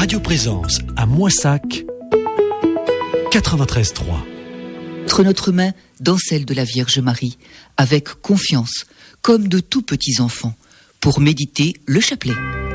Radio Présence à Moissac, 93.3. Entre notre main dans celle de la Vierge Marie, avec confiance, comme de tout petits enfants, pour méditer le chapelet.